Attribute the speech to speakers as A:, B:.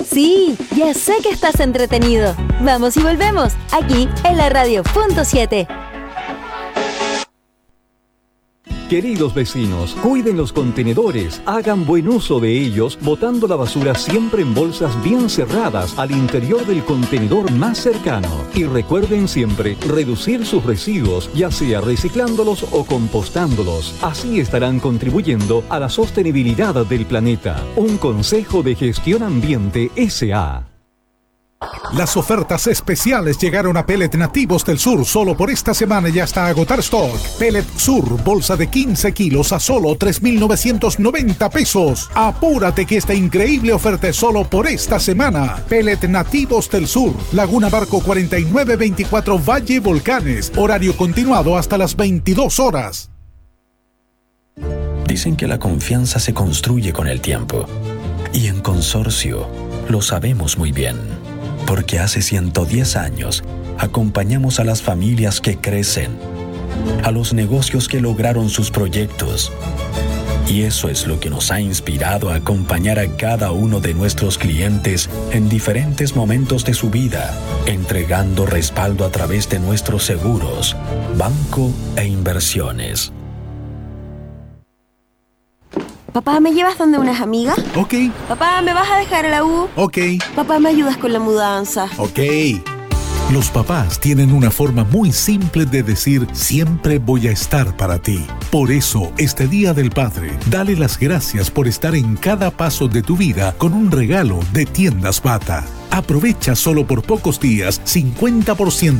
A: Sí, ya sé que estás entretenido. Vamos y volvemos, aquí en la radio.7.
B: Queridos vecinos, cuiden los contenedores, hagan buen uso de ellos, botando la basura siempre en bolsas bien cerradas al interior del contenedor más cercano. Y recuerden siempre reducir sus residuos, ya sea reciclándolos o compostándolos. Así estarán contribuyendo a la sostenibilidad del planeta. Un consejo de Gestión Ambiente S.A.
C: Las ofertas especiales llegaron a Pellet Nativos del Sur solo por esta semana y hasta agotar stock. Pellet Sur, bolsa de 15 kilos a solo 3,990 pesos. Apúrate que esta increíble oferta es solo por esta semana. Pellet Nativos del Sur, Laguna Barco 4924 Valle Volcanes. Horario continuado hasta las 22 horas.
D: Dicen que la confianza se construye con el tiempo. Y en Consorcio lo sabemos muy bien. Porque hace 110 años acompañamos a las familias que crecen, a los negocios que lograron sus proyectos. Y eso es lo que nos ha inspirado a acompañar a cada uno de nuestros clientes en diferentes momentos de su vida, entregando respaldo a través de nuestros seguros, banco e inversiones.
E: Papá, ¿me llevas donde unas amigas?
C: Ok.
E: Papá, ¿me vas a dejar a la U?
C: Ok.
E: Papá, ¿me ayudas con la mudanza?
C: Ok. Los papás tienen una forma muy simple de decir siempre voy a estar para ti. Por eso, este Día del Padre, dale las gracias por estar en cada paso de tu vida con un regalo de Tiendas Bata. Aprovecha solo por pocos días 50%